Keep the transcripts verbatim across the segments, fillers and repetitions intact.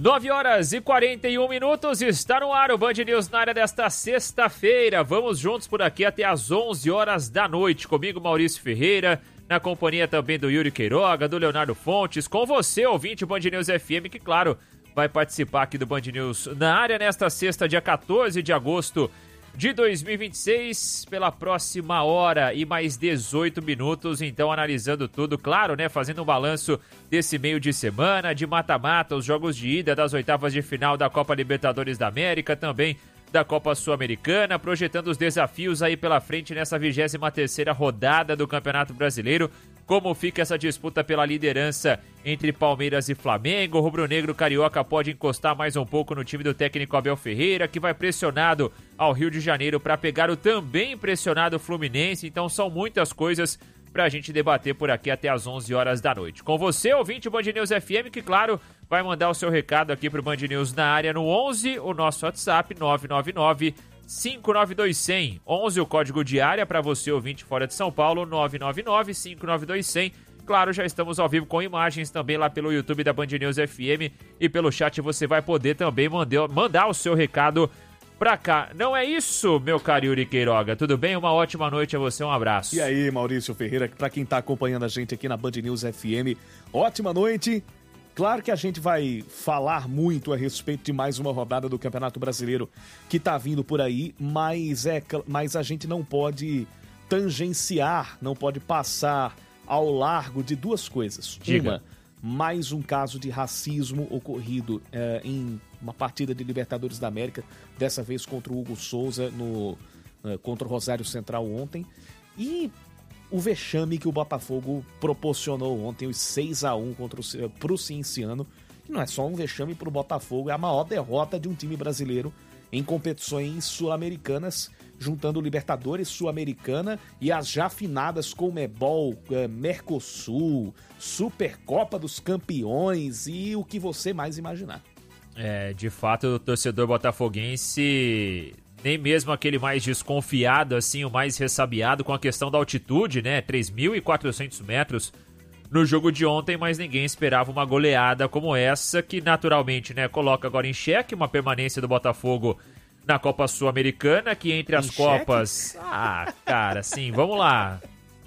nove horas e quarenta e um minutos, está no ar o Band News na área desta sexta-feira. Vamos juntos por aqui até às onze horas da noite. Comigo, Maurício Ferreira, na companhia também do Yuri Queiroga, do Leonardo Fontes, com você, ouvinte Band News F M, que, claro, vai participar aqui do Band News na área nesta sexta, dia quatorze de agosto de dois mil e vinte e seis, pela próxima hora e mais dezoito minutos, então analisando tudo, claro, né, fazendo um balanço desse meio de semana, de mata-mata, os jogos de ida das oitavas de final da Copa Libertadores da América, também da Copa Sul-Americana, projetando os desafios aí pela frente nessa vigésima terceira rodada do Campeonato Brasileiro. Como fica essa disputa pela liderança entre Palmeiras e Flamengo? O rubro-negro carioca pode encostar mais um pouco no time do técnico Abel Ferreira, que vai pressionado ao Rio de Janeiro para pegar o também pressionado Fluminense. Então são muitas coisas para a gente debater por aqui até às onze horas da noite. Com você, ouvinte Band News F M, que, claro, vai mandar o seu recado aqui para o Band News na área no onze, o nosso WhatsApp nove nove nove, cinco nove dois zero zero. onze o código de área para você, ouvinte fora de São Paulo, nove nove nove, cinco nove dois zero zero. Claro, já estamos ao vivo com imagens também lá pelo YouTube da Band News F M e pelo chat você vai poder também mandar, mandar o seu recado pra cá. Não é isso, meu caro Yuri Queiroga? Tudo bem? Uma ótima noite a você, um abraço. E aí, Maurício Ferreira, pra quem tá acompanhando a gente aqui na Band News F M, ótima noite. Claro que a gente vai falar muito a respeito de mais uma rodada do Campeonato Brasileiro que tá vindo por aí, mas, é, mas a gente não pode tangenciar, não pode passar ao largo de duas coisas. Diga. Uma, mais um caso de racismo ocorrido é, em uma partida de Libertadores da América, dessa vez contra o Hugo Souza, no, é, contra o Rosário Central ontem. E o vexame que o Botafogo proporcionou ontem, os seis a um contra o, pro Cienciano, que não é só um vexame pro Botafogo, é a maior derrota de um time brasileiro em competições sul-americanas, juntando Libertadores, Sul-Americana e as já finadas Conmebol, eh, Mercosul, Supercopa dos Campeões e o que você mais imaginar. É, de fato, o torcedor botafoguense, nem mesmo aquele mais desconfiado, assim, o mais ressabiado com a questão da altitude, né, três mil e quatrocentos metros no jogo de ontem, mas ninguém esperava uma goleada como essa, que naturalmente, né, coloca agora em xeque uma permanência do Botafogo na Copa Sul-Americana, que entre as Em Copas... xeque? Ah, cara, sim, vamos lá.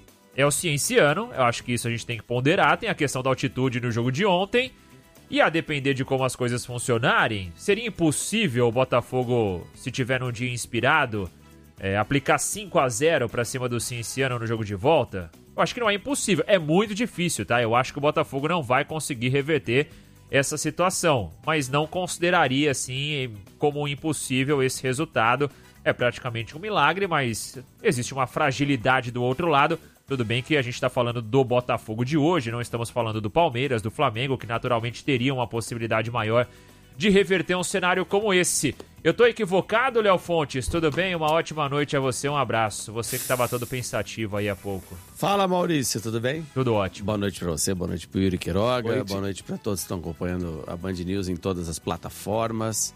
É o Cienciano, eu acho que isso a gente tem que ponderar, tem a questão da altitude no jogo de ontem, e a depender de como as coisas funcionarem, seria impossível o Botafogo, se tiver um dia inspirado, é, aplicar cinco a zero pra cima do Cienciano no jogo de volta? Eu acho que não é impossível, é muito difícil, tá? Eu acho que o Botafogo não vai conseguir reverter essa situação, mas não consideraria, assim, como impossível esse resultado. É praticamente um milagre, mas existe uma fragilidade do outro lado. Tudo bem que a gente está falando do Botafogo de hoje, não estamos falando do Palmeiras, do Flamengo, que naturalmente teriam uma possibilidade maior de reverter um cenário como esse. Eu tô equivocado, Léo Fontes? Tudo bem? Uma ótima noite a você, um abraço. Você que estava todo pensativo aí há pouco. Fala, Maurício, tudo bem? Tudo ótimo. Boa noite pra você, boa noite pro Yuri Queiroga, Noite. boa noite pra todos que estão acompanhando a Band News em todas as plataformas.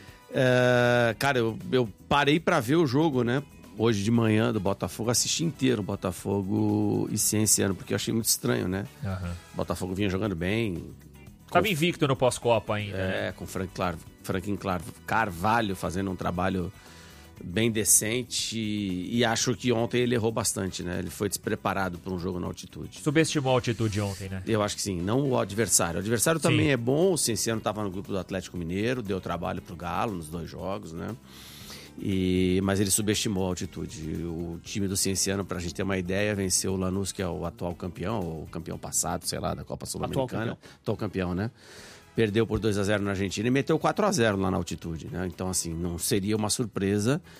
É, cara, eu, eu parei pra ver o jogo, né? Hoje de manhã do Botafogo, assisti inteiro o Botafogo e Cienciano, porque eu achei muito estranho, né? Uhum. O Botafogo vinha jogando bem. Tava invicto no pós-Copa ainda. É, né? com Frank Clar, Franklin Clar, Carvalho fazendo um trabalho bem decente e, e acho que ontem ele errou bastante, né? Ele foi despreparado para um jogo na altitude. Subestimou a altitude ontem, né? Eu acho que sim, não o adversário. O adversário também Sim. é bom, o Cienciano estava no grupo do Atlético Mineiro, deu trabalho pro Galo nos dois jogos, né? E, mas ele subestimou a altitude. O time do Cienciano, pra gente ter uma ideia, venceu o Lanús, que é o atual campeão, ou o campeão passado, sei lá, da Copa Sul-Americana. Atual campeão, né? Perdeu por dois a zero na Argentina e meteu quatro a zero lá na altitude, né? Então, assim, não seria uma surpresa